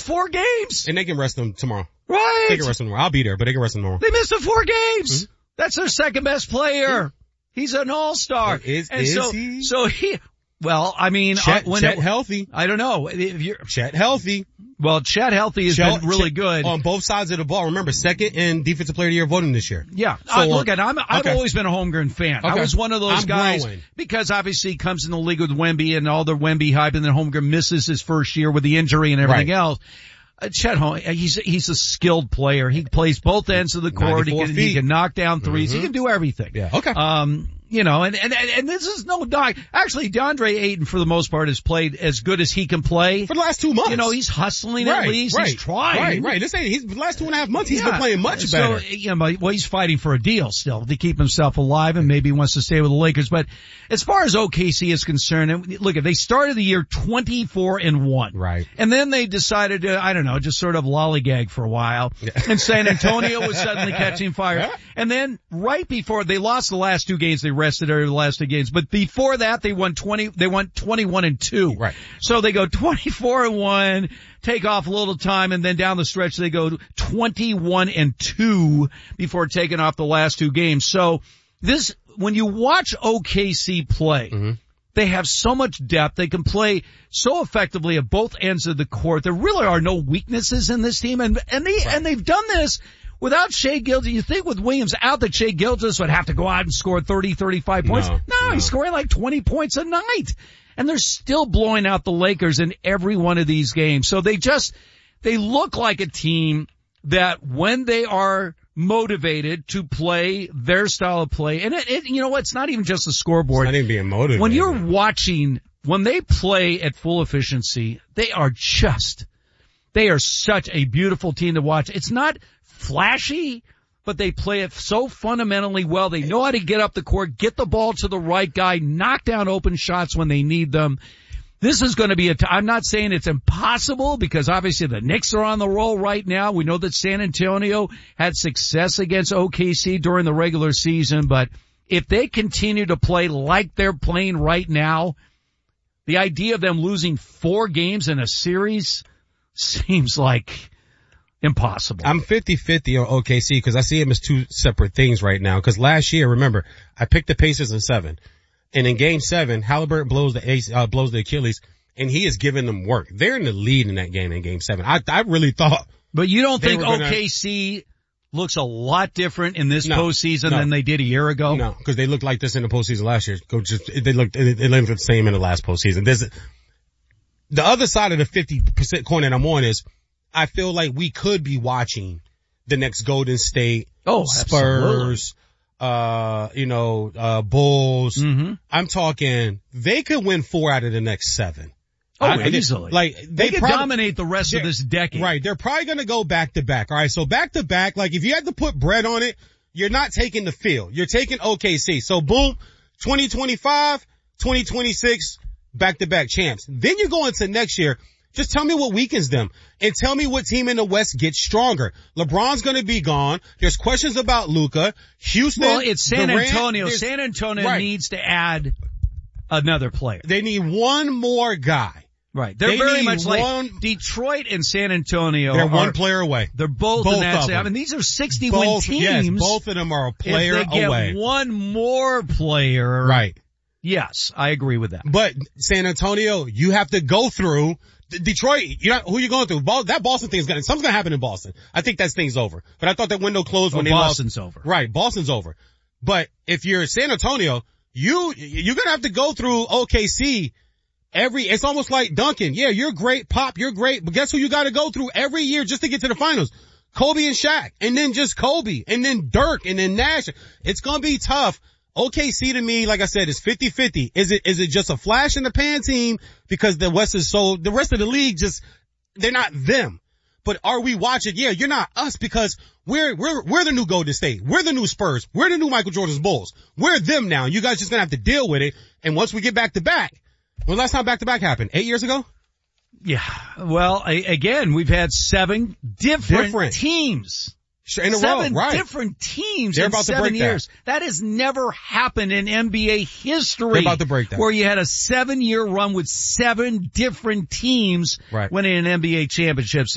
4 games. And they can rest them tomorrow. Right. They can rest them tomorrow. I'll be there, but they can rest them tomorrow. They missed the 4 games. Mm-hmm. That's their second best player. He's an all-star. Is he? So he, well, I mean, Chet healthy. I don't know. If you're, Chet healthy. Well, Chet healthy has been really good. On both sides of the ball. Remember, second in Defensive Player of the Year voting this year. Yeah. So, look, I've always been a Holmgren fan. Okay. I was one of those guys growing. because obviously he comes in the league with Wemby and all the Wemby hype, and then Holmgren misses his first year with the injury and everything else. Chet Holmgren, he's a skilled player. He plays both ends of the court. He can knock down threes. He can do everything. Yeah. Okay. You know, and this is no dog. Actually, DeAndre Ayton, for the most part, has played as good as he can play. For the last 2 months. You know, he's hustling at least. He's trying. Right. The last 2.5 months, he's been playing much better. So, you know, well, he's fighting for a deal still to keep himself alive, and maybe he wants to stay with the Lakers. But as far as OKC is concerned, and look, if they started the year 24-1. Right. And then they decided to, I don't know, just sort of lollygag for a while. Yeah. And San Antonio was suddenly catching fire. Yeah. And then right before they lost the last 2 games, they rested the last 2 games. But before that, they won 21-2. Right. So they go 24-1, take off a little time, and then down the stretch they go 21-2 before taking off the last 2 games. So this, when you watch OKC play, they have so much depth. They can play so effectively at both ends of the court. There really are no weaknesses in this team, and they've done this without Shai Gilgeous. You think with Williams out that Shai Gilgeous would have to go out and score 30, 35 points? No, he's scoring like 20 points a night. And they're still blowing out the Lakers in every one of these games. So they look like a team that when they are motivated to play their style of play, and you know what, it's not even just the scoreboard. It's not even being motivated. When you're watching, when they play at full efficiency, they are such a beautiful team to watch. It's not flashy, but they play it so fundamentally well. They know how to get up the court, get the ball to the right guy, knock down open shots when they need them. This is going to be I'm not saying it's impossible because obviously the Knicks are on the roll right now. We know that San Antonio had success against OKC during the regular season, but if they continue to play like they're playing right now, the idea of them losing 4 games in a series seems like impossible. I'm 50-50 on OKC because I see them as 2 separate things right now. Because last year, remember, I picked the Pacers in 7. And in game 7, Halliburton blows the Achilles, and he is giving them work. They're in the lead in that game in game 7. I really thought. But you don't think OKC looks a lot different in this postseason than they did a year ago? No, because they looked like this in the postseason last year. They looked the same in the last postseason. The other side of the 50% coin that I'm on is I feel like we could be watching the next Golden State, Spurs, Bulls. Mm-hmm. I'm talking they could win 4 out of the next 7. Easily. They could dominate the rest of this decade. Right. They're probably going to go back to back. All right. So back to back, like if you had to put bread on it, you're not taking the field. You're taking OKC. So boom, 2025, 2026, back to back champs. Then you go into next year. Just tell me what weakens them and tell me what team in the West gets stronger. LeBron's going to be gone. There's questions about Luka. Houston. Well, it's San Durant, Antonio. San Antonio needs to add another player. They need one more guy. Right. They're very much like Detroit and San Antonio. They're one player away. They're both in that. I mean, these are 60-win teams. Yes, both of them are a player away. If they get one more player. Right. Yes, I agree with that. But San Antonio, you have to go through Detroit. Who you going through? That Boston thing something's going to happen in Boston. I think that thing's over. But I thought that window closed when they lost. Boston's over. Right. Boston's over. But if you're San Antonio, you're going to have to go through OKC it's almost like Duncan. Yeah, you're great. Pop, you're great. But guess who you got to go through every year just to get to the finals? Kobe and Shaq. And then just Kobe. And then Dirk. And then Nash. It's going to be tough. OKC to me, like I said, is 50-50. Is it just a flash in the pan team because the rest of the league they're not them. But are we watching? Yeah, you're not us because we're the new Golden State. We're the new Spurs. We're the new Michael Jordan's Bulls. We're them now. You guys just gonna have to deal with it. And once we get back to back, when the last time back to back happened? 8 years ago? Yeah. Well, again, we've had 7 different teams. In a row, right. 7 different teams They're in about 7 to break years. That has never happened in NBA history. They're about to break that. Where you had a 7-year run with 7 different teams winning an NBA championship.